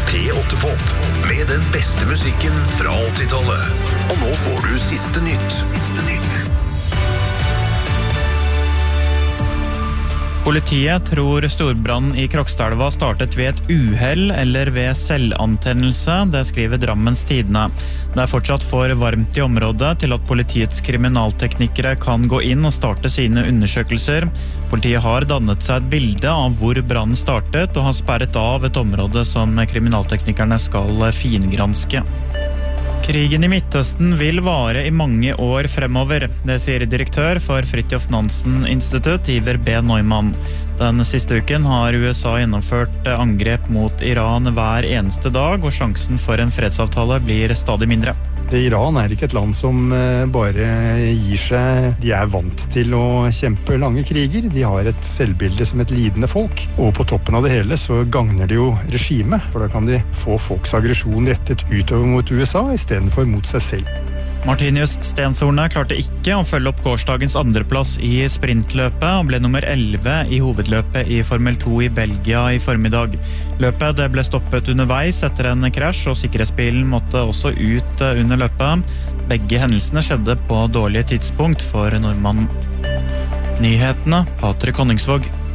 P8-pop med den beste musikken fra 80-tallet. Og nå får du siste nytt. Politiet tror storbrannen i Krokstadelva startet ved et uhell eller ved selvantennelse, det skriver Drammens Tidende. Det fortsatt for varmt i området til at politiets kriminalteknikere kan gå inn og starte sine undersøkelser. Politiet har dannet seg et bilde av hvor brannen startet og har sperret av et område som kriminalteknikerne skal fingranske. Krigen i Midtøsten vil vare i mange år fremover, det sier direktør for Fridtjof Nansen Institutt, Iver B. Neumann. Den siste uken har USA gjennomført angrep mot Iran hver eneste dag, og sjansen for en fredsavtale blir stadig mindre. Iran ikke et land som bare gir seg. De vant til å kjempe lange kriger. De har et selvbilde som et lidende folk. Og på toppen av det hele så gagner det jo regimet, for da kan de få folks aggresjon rettet utover mot USA I stedet for mot seg selv. Martinius Stenshorne klarte ikke å følge opp gårsdagens andreplass I sprintløpet og ble nummer 11 I hovedløpet I Formel 2 I Belgia I formiddag. Løpet ble stoppet underveis etter en krasj, og sikkerhetsbilen måtte også ut under løpet. Begge hendelsene skjedde på dårlige tidspunkt for nordmannen. Nyhetene, Patrik Honningsvåg.